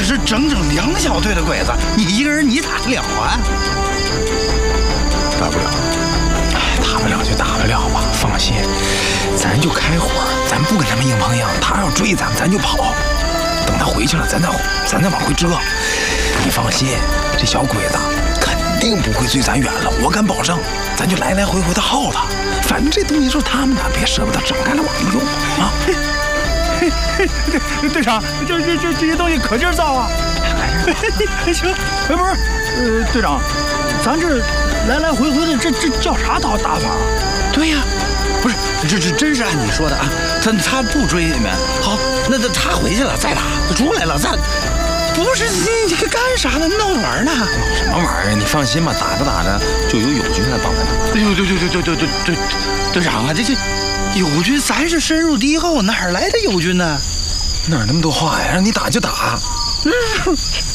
是整整2小队的鬼子，你一个人你打得了啊？ 打不了。打不了就打不了吧，放心，咱就开火，咱不跟他们硬碰硬。他要追咱就跑，等他回去了，咱再往回折。你放心，这小鬼子肯定不会追咱远了，我敢保证。咱就来回的耗他，反正这东西是他们的，别舍不得整开了往里用啊。 队长，这些东西可劲儿造啊！行，不是，队长，咱这来回的，这叫啥打法？ 对呀， 不是，这真是按你说的啊。他不追你们，好，那他回去了再打，出来了咱。不是你干啥呢？闹着玩呢？ 什么玩意儿？你放心吧，打着就有友军来帮咱们。 对，队长啊，这友军咱是深入敌后，哪来的友军呢？ 哪那么多话呀？让你打就打。